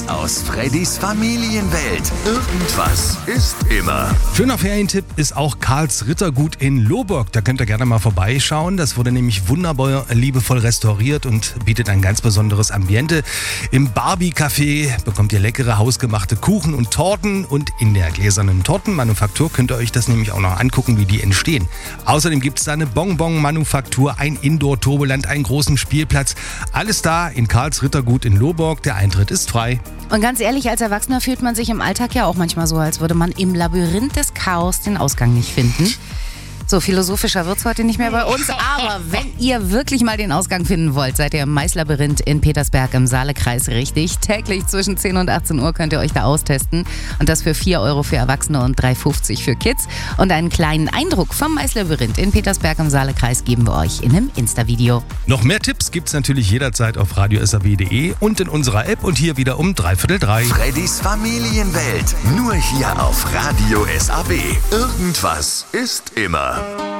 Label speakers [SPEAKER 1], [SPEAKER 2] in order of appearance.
[SPEAKER 1] Tipps aus Freddys Familienwelt. Irgendwas ist immer.
[SPEAKER 2] Schöner Ferientipp ist auch Karls Rittergut in Lohburg. Da könnt ihr gerne mal vorbeischauen. Das wurde nämlich wunderbar liebevoll restauriert und bietet ein ganz besonderes Ambiente. Im Barbie-Café bekommt ihr leckere hausgemachte Kuchen und Torten und in der gläsernen Tortenmanufaktur könnt ihr euch das nämlich auch noch angucken, wie die entstehen. Außerdem gibt es da eine Bonbon-Manufaktur, ein Indoor-Turboland, einen großen Spielplatz. Alles da in Karls Rittergut in Lohburg. Der Eintritt ist frei.
[SPEAKER 3] Und ganz ehrlich, als Erwachsener fühlt man sich im Alltag ja auch manchmal so, als würde man im Labyrinth des Chaos den Ausgang nicht finden. So philosophischer wird's heute nicht mehr bei uns, aber wenn ihr wirklich mal den Ausgang finden wollt, seid ihr im Maislabyrinth in Petersberg im Saalekreis richtig. Täglich zwischen 10 und 18 Uhr könnt ihr euch da austesten und das für 4 € für Erwachsene und 3,50 € für Kids. Und einen kleinen Eindruck vom Maislabyrinth in Petersberg im Saalekreis geben wir euch in einem Insta-Video.
[SPEAKER 2] Noch mehr Tipps gibt's natürlich jederzeit auf radiosab.de und in unserer App und hier wieder um 2:45.
[SPEAKER 1] Freddys Familienwelt. Nur hier auf Radio SAB. Irgendwas ist immer.